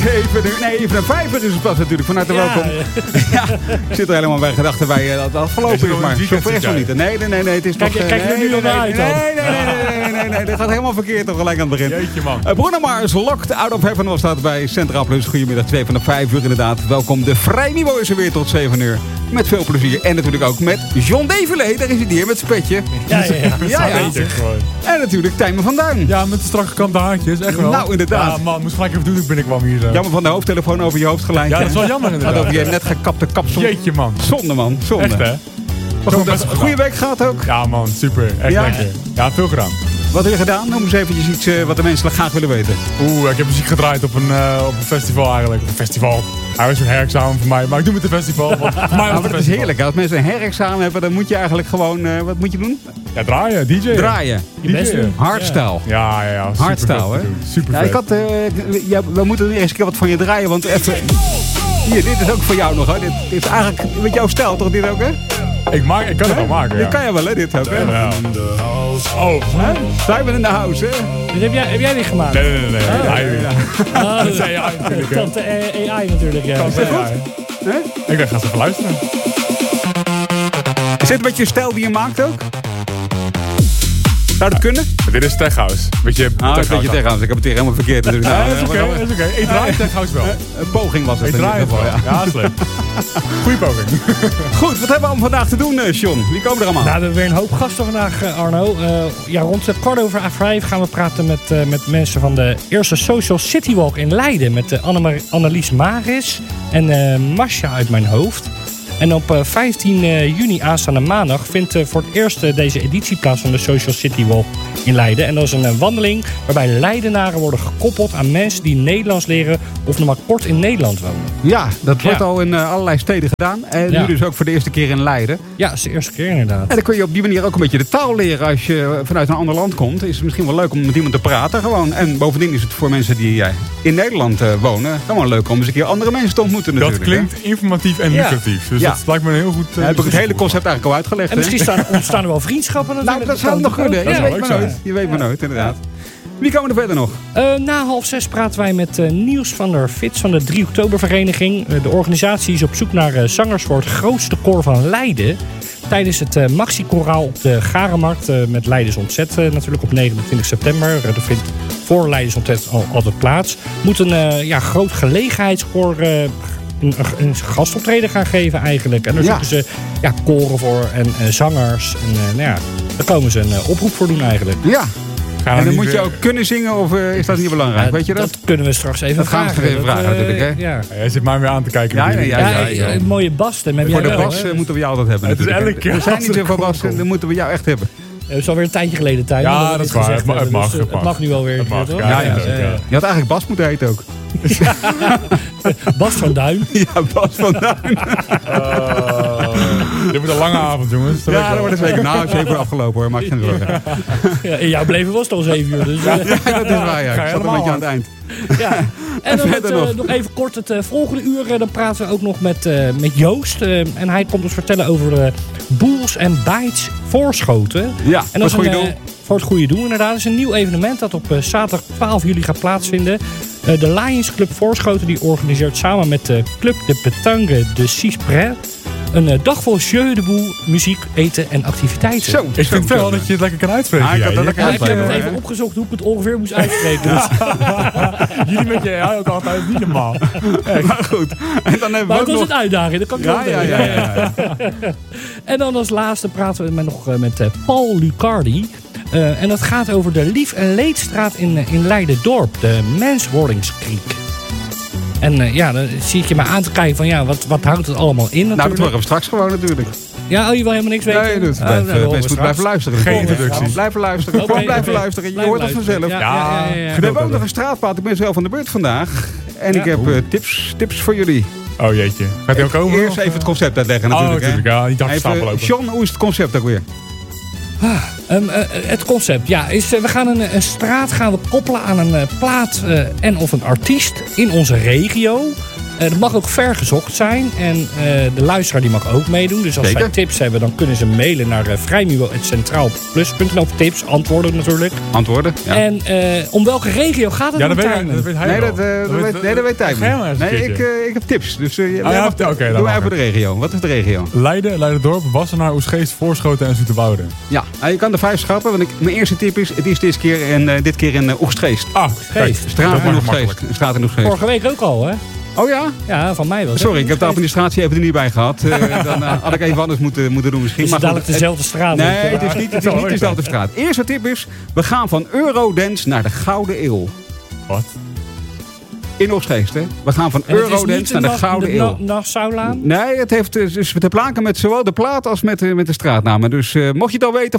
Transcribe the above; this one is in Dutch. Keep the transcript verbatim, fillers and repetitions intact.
zeven uur, nee, even naar vijf uur is het pas natuurlijk. Van harte Ja, welkom. ja. Ja, ik zit er helemaal bij gedachten bij uh, dat het afgelopen is, maar zo ver is het niet. Nee, nee, nee, nee, het is Kijk, nog... Uh, kijk je er nee, nu al nee, naar nee, uit dan? nee, nee, nee, nee, nee, nee, nee, dat gaat helemaal verkeerd toch gelijk aan het begin. Jeetje man. Uh, Bruno Mars, Locked Out of Heaven was dat bij Centraal Plus. Goedemiddag, twee van de vijf uur inderdaad. Welkom, de Vrijniveau is er weer tot zeven uur. Met veel plezier. En natuurlijk ook met John Develé. Daar is hij hier met zijn petje. Ja, ja, ja. Ja, ja. Beter gewoon. En natuurlijk Tijmen van Duin. Ja, met de strakke kampe haartjes, echt wel. Nou, inderdaad. Ja man, moest gelijk even doen, ik binnenkwam hier zo. Jammer van de hoofdtelefoon over je hoofd gelijk. Ja, dat is wel jammer Gaat inderdaad. over je net gekapte kapsel. Jeetje man. Zonde man, zonde. Echt hè? Maar goed, een goede week gehad ook. Ja man, super. Echt Ja. lekker. Ja, veel gedaan. Wat heb je gedaan? Noem eens eventjes iets uh, wat de mensen graag willen weten. Oeh, ik heb muziek gedraaid op een, uh, op een festival eigenlijk. Een festival. Hij was een herexamen voor mij, maar ik doe het met een festival. Want voor mij was Nou, het maar een het is festival. heerlijk. Als mensen een herexamen hebben, dan moet je eigenlijk gewoon... Uh, wat moet je doen? Ja, draaien, D J'en. Draaien. Je best doen. Hardstyle. Ja, ja, ja. Super Hardstyle, vet hè? te doen. Super Ja, vet. ik had, uh, ja, we moeten weer eens een keer wat van je draaien, want even... Hier, dit is ook voor jou nog, hè? Dit, dit is eigenlijk met jouw stijl, toch? Dit ook, hè? Ik, maak, ik kan het wel maken, ja. Dit kan je wel, hè? Dit ook, hè? Ja. Oh, Simon in the house, hè? Dit heb jij, heb jij dit gemaakt? nee, nee, nee. nee. Hij- Ah, Dat zei je natuurlijk, hè. Tante A I natuurlijk, ja. Kan zeggen, ja. Hè? Ik ben gaan even luisteren. Is dit een beetje je stijl die je maakt ook? Zou dat kunnen? Dit is Tech House. Beetje Ah, tech een beetje house. tegenaan. Ik heb het hier helemaal verkeerd natuurlijk. Ja, Nou, dat is oké. eh, dat is oké. Ik draai Tech House wel. Een poging was het Ik in draai ieder het geval, wel. ja. Ja, slim. Goeie poging. Goed, wat hebben we allemaal vandaag te doen, eh, John? Wie komen er allemaal? Nou, we hebben weer een hoop gasten vandaag, eh, Arno. Uh, ja, rond het kwart over vijf gaan we praten met, uh, met mensen van de eerste Social City Walk in Leiden. Met uh, Anne Annelies Maris en uh, Masha uit mijn hoofd. En op uh, vijftien juni aanstaande maandag vindt uh, voor het eerst uh, deze editie plaats van de Social City Walk in Leiden. En dat is een uh, wandeling waarbij Leidenaren worden gekoppeld aan mensen die Nederlands leren of nog maar kort in Nederland wonen. Ja, dat wordt Ja. al in uh, allerlei steden gedaan. En Ja. nu dus ook voor de eerste keer in Leiden. Ja, dat is de eerste keer inderdaad. En dan kun je op die manier ook een beetje de taal leren als je vanuit een ander land komt. Is het misschien wel leuk om met iemand te praten gewoon. En bovendien is het voor mensen die uh, in Nederland uh, wonen gewoon leuk om eens een keer andere mensen te ontmoeten Dat natuurlijk. klinkt informatief en Ja. lucratief. Dus Ja. dat lijkt me een heel goed... hè. Ja, heb ik het hele concept eigenlijk al uitgelegd. En misschien hè? staan, ontstaan er wel vriendschappen natuurlijk. Nou, dat zou nog kunnen. Dat Je zou weet leuk maar zijn. nooit. Je weet maar nooit, inderdaad. Wie komen er verder nog? Uh, na half zes praten wij met uh, Niels van der Fits van de drie oktober vereniging. Uh, de organisatie is op zoek naar uh, zangers voor het grootste koor van Leiden. Tijdens het uh, Maxi-koraal op de Garenmarkt uh, met Leidens Ontzet uh, natuurlijk op negenentwintig september. Uh, dat vindt voor Leidens Ontzet al, altijd plaats. Moet een uh, ja, groot gelegenheidskoor uh, een, een gastoptreden gaan geven eigenlijk. En daar Ja. zoeken ze ja, koren voor en uh, zangers. En uh, nou ja, daar komen ze een uh, oproep voor doen eigenlijk. Ja. Gaan we En dan niet moet je weer- ook kunnen zingen of uh, is dat niet belangrijk? Uh, Weet je dat? Dat kunnen we straks even Dat gaan we vragen. even vragen uh, natuurlijk, hè? Ja. Ja, jij zit mij weer aan te kijken. Ja, natuurlijk. ja, Ja, ja, ja, ja. een mooie bastem heb Voor jij de wel, bas hè? uh, moeten we jou altijd hebben. Het is natuurlijk. elke keer Er zijn als niet er zoveel een bassen, komt. dan moeten we jou echt hebben. Het is alweer een tijdje geleden tijd. Ja, dat we dat dit is waar. gezegd Het mag- hebben. het mag, Dus, het uh, het mag. mag nu alweer. Het mag, toch? ja, Ja, ja, ja, ja. ja. Je had eigenlijk Bas moeten heten ook. Bas van Duin. Ja, Bas van Duin. Oh, dit wordt een lange avond, jongens. Dat weet Ja, ik dat wordt wel. het zeker. Nou, zeven uur afgelopen hoor, maak je geen zorgen. Ja, in jouw leven was het al zeven uur. Dus, uh, Ja, dat is waar, ja. Ga Ik je zat een helemaal beetje aan het eind. ja. En dan verder het, uh, nog? nog even kort het uh, volgende uur. Uh, dan praten we ook nog met, uh, met Joost. Uh, en hij komt ons vertellen over uh, Boels en Bites Voorschoten. Ja, En dat dat is is een een, goede uh, doel. voor het goede doel inderdaad. Het is een nieuw evenement dat op uh, zaterdag twaalf juli gaat plaatsvinden. Uh, de Lions Club Voorschoten die organiseert samen met de Club de Petanque de Cispres een uh, dag vol jeu de boel, muziek, eten en activiteiten. Zo, Ik vind wel dat je het lekker kan uitspreken. Ja, ik had dat jij. lekker Ja, ik heb uitspreken, het hè? even opgezocht hoe ik het ongeveer moest uitspreken. Dus. Jullie met je ja, ook altijd niet normaal. Maar goed. En dan hebben we Maar ook het was nog... een uitdaging, dat kan ik Ja, wel ja, zeggen. ja, ja, ja. En dan als laatste praten we met, nog uh, met uh, Paul Lucardi. Uh, en dat gaat over de Lief- en Leedstraat in, uh, in Leiden-dorp, de Menswordingskriek. En uh, ja, dan zie ik je maar aan te kijken van ja, wat, wat houdt het allemaal in Nou, dat natuurlijk. horen we straks gewoon natuurlijk. Ja, oh, je wil helemaal niks weten? Nee, dus Ah, blijf, nou, dat horen we mensen moeten straks. blijven luisteren. Geen Gewoon introductie. Blijven luisteren. Oké, Gewoon blijven oké. luisteren. Je Blijf hoort het luisteren. vanzelf. Ja, ja, ja, ja, ja. We hebben ook nog een straatpad. Ik ben zelf aan de beurt vandaag. En Ja. ik heb uh, tips, tips voor jullie. Oh jeetje. Gaat hij ook komen? Eerst of, even uh? het concept uitleggen Oh, natuurlijk. natuurlijk. hè. Ja, niet achter stapel Even, lopen. John, hoe is het concept ook weer? Um, uh, het concept, ja, is uh, we gaan een, een straat gaan we koppelen aan een uh, plaat uh, en of een artiest in onze regio. Uh, dat mag ook vergezocht zijn. En uh, de luisteraar die mag ook meedoen. Dus als Zeker. zij tips hebben, dan kunnen ze mailen naar uh, vrijniveau punt centraal plus punt n l. Tips, antwoorden natuurlijk. Antwoorden, ja. En uh, om welke regio gaat het Ja, dan, dat weet, hij, Tijmen? dat weet hij Nee, wel. dat, uh, dat, weet, nee, dat weet Tijmen. Ga jij maar eens een Nee, ik, keertje. uh, ik heb tips. Dus uh, Ah, ja, oké, dan doe mag maar even het. de regio. Wat is de regio? Leiden, Leiderdorp, Wassenaar, Oegstgeest, Voorschoten en Zoeterwoude. Ja, nou, je kan er vijf schrappen. Want ik, mijn eerste tip is, het is dit keer in, uh, dit keer in uh, Oegstgeest. Ah, kijk, Straat dat in mag Oegstgeest. makkelijk. Straat in Oegstgeest. Vorige week ook al, hè? Oh ja? Ja, van mij was Sorry, ik heb de administratie even er niet bij gehad. Uh, dan uh, had ik even anders moeten, moeten doen misschien. Is het Maar dadelijk goed, dezelfde straat? Nee, weet je? het is niet, het is niet dezelfde straat. Eerste tip is, we gaan van Eurodance naar de Gouden Eeuw. Wat? In Oegstgeest, hè? We gaan van En het is Eurodance niet naar de Nacht- Gouden de Eeuw. Na- Nachtsaulaan? Nee, het heeft dus te plakken met zowel de plaat als met, de- met de straatnamen. Dus uh, mocht je het al weten,